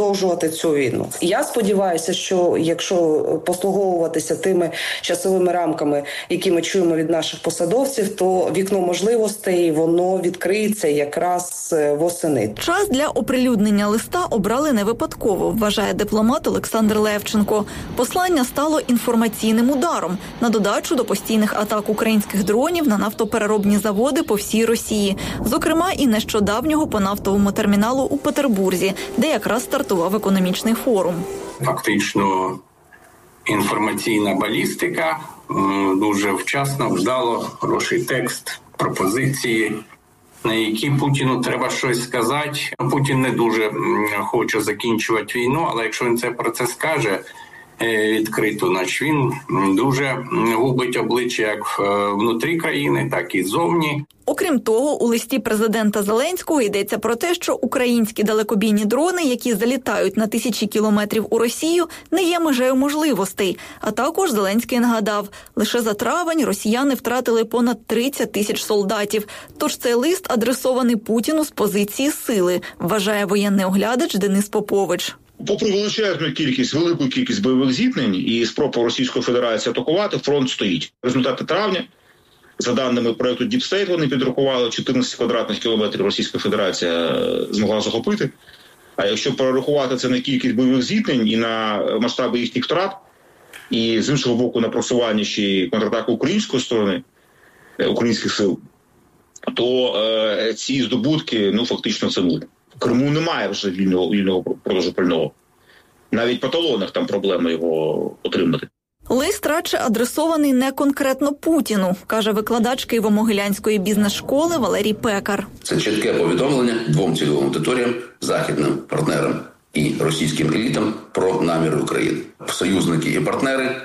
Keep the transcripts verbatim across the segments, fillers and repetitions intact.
продовжувати цю війну. Я сподіваюся, що якщо послуговуватися тими часовими рамками, які ми чуємо від наших посадовців, то вікно можливостей, воно відкриється якраз восени. Час для оприлюднення листа обрали не випадково, вважає дипломат Олександр Левченко. Послання стало інформаційним ударом на додачу до постійних атак українських дронів на нафтопереробні заводи по всій Росії. Зокрема, і нещодавнього по нафтовому терміналу у Петербурзі, де якраз стартував економічний форум. Фактично інформаційна балістика, дуже вчасно, вдало, хороший текст, пропозиції, на які Путіну треба щось сказати. Путін не дуже хоче закінчувати війну, але якщо він це про це скаже відкрито, значить він дуже губить обличчя як внутрі країни, так і зовні. Окрім того, у листі президента Зеленського йдеться про те, що українські далекобійні дрони, які залітають на тисячі кілометрів у Росію, не є межею можливостей. А також Зеленський нагадав, лише за травень росіяни втратили понад тридцять тисяч солдатів. Тож цей лист адресований Путіну з позиції сили, вважає воєнний оглядач Денис Попович. Попри величезну кількість, велику кількість бойових зіткнень і спроб Російської Федерації атакувати, фронт стоїть. Результати травня, за даними проєкту Deep State, вони підрахували чотирнадцять квадратних кілометрів Російська Федерація змогла захопити. А якщо перерахувати це на кількість бойових зіткнень і на масштаби їхніх втрат, і з іншого боку на просування ще й контратаку української сторони, українських сил, то е, ці здобутки, ну, фактично це нуль. В Криму немає вже вільного, вільного продажу пального. Навіть по талонах там проблема його отримати. Лист радше адресований не конкретно Путіну, каже викладач Києво-Могилянської бізнес-школи Валерій Пекар. Це чітке повідомлення двом цільовим аудиторіям, західним партнерам і російським елітам про наміри України. Союзники і партнери,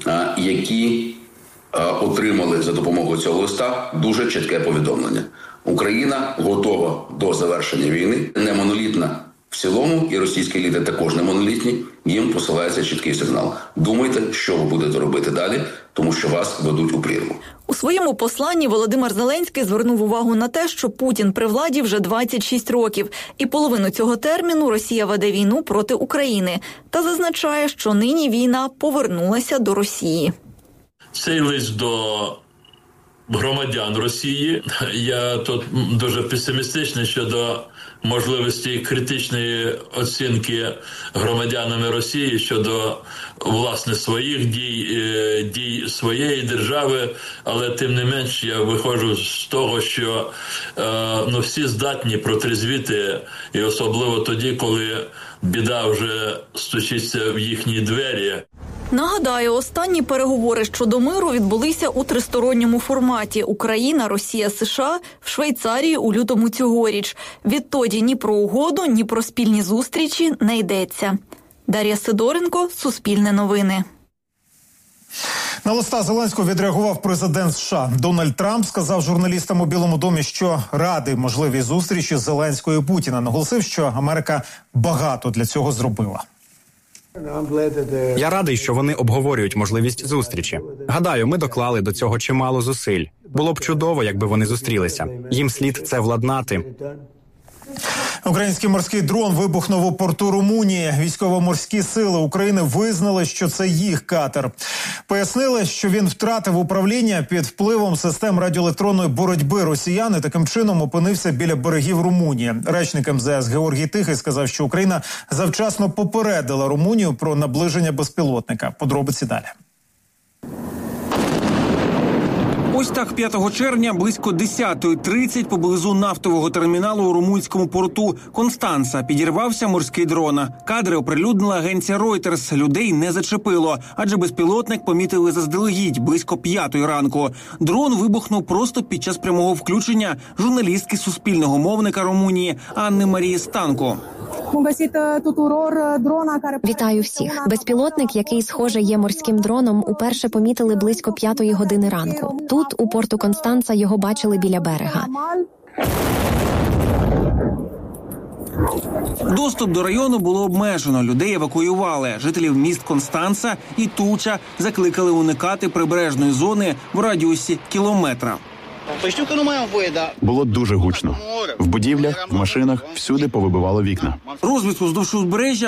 які отримали за допомогою цього листа дуже чітке повідомлення. Україна готова до завершення війни, не монолітна в цілому, і російські еліти також не монолітні, їм посилається чіткий сигнал. Думайте, що ви будете робити далі, тому що вас ведуть у прірву. У своєму посланні Володимир Зеленський звернув увагу на те, що Путін при владі вже двадцять шість років, і половину цього терміну Росія веде війну проти України, та зазначає, що нині війна повернулася до Росії. Цей лист до громадян Росії. Я тут дуже песимістичний щодо можливості критичної оцінки громадянами Росії щодо, власне, своїх дій, дій своєї держави, але тим не менш я виходжу з того, що ну, всі здатні протрезвіти, і особливо тоді, коли біда вже стучиться в їхні двері. Нагадаю, останні переговори щодо миру відбулися у тристоронньому форматі Україна, Росія, США в Швейцарії у лютому цьогоріч. Відтоді ні про угоду, ні про спільні зустрічі не йдеться. Дар'я Сидоренко, Суспільне новини. На листа Зеленського відреагував президент США. Дональд Трамп сказав журналістам у Білому домі, що радий можливій зустрічі з Зеленською і Путіна. Наголосив, що Америка багато для цього зробила. Я радий, що вони обговорюють можливість зустрічі. Гадаю, ми доклали до цього чимало зусиль. Було б чудово, якби вони зустрілися. Їм слід це владнати. Український морський дрон вибухнув у порту Румунії. Військово-морські сили України визнали, що це їх катер. Пояснили, що він втратив управління під впливом систем радіоелектронної боротьби росіян і таким чином опинився біля берегів Румунії. Речник ем зе ес Георгій Тихий сказав, що Україна завчасно попередила Румунію про наближення безпілотника. Подробиці далі. Ось так п'ятого червня близько десята тридцять поблизу нафтового терміналу у румунському порту Констанца підірвався морський дрон. Кадри оприлюднила агенція Reuters. Людей не зачепило, адже безпілотник помітили заздалегідь близько п'ятої ранку. Дрон вибухнув просто під час прямого включення журналістки суспільного мовника Румунії Анни Марії Станку. Вітаю всіх. Безпілотник, який, схоже, є морським дроном, уперше помітили близько п'ятої години ранку. Тут, у порту Констанца, його бачили біля берега. Доступ до району було обмежено, людей евакуювали. Жителів міст Констанца і Туча закликали уникати прибережної зони в радіусі кілометра. Було дуже гучно. В будівлях, в машинах, всюди повибивало вікна. Розвідку вздовж узбережжя